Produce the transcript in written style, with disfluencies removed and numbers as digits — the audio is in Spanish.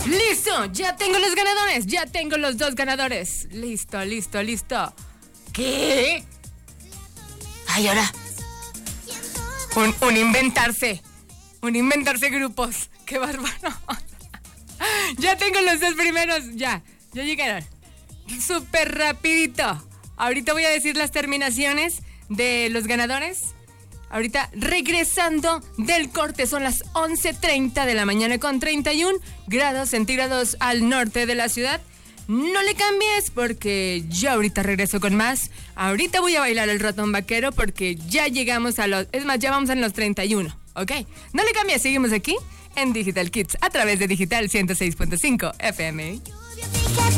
¡Listo! ¡Ya tengo los ganadores! ¡Ya tengo los 2 ganadores! ¡Listo! ¿Qué? Ay, ahora. Un inventarse grupos. ¡Qué bárbaro! Ya tengo los 2 primeros. Ya llegaron. Súper rapidito. Ahorita voy a decir las terminaciones de los ganadores. Ahorita regresando del corte, son las 11:30 de la mañana con 31 grados centígrados al norte de la ciudad. No le cambies porque yo ahorita regreso con más. Ahorita voy a bailar el ratón vaquero porque ya llegamos a los... Es más, ya vamos en los 31, ¿ok? No le cambies, seguimos aquí en Digital Kids a través de Digital 106.5 FM.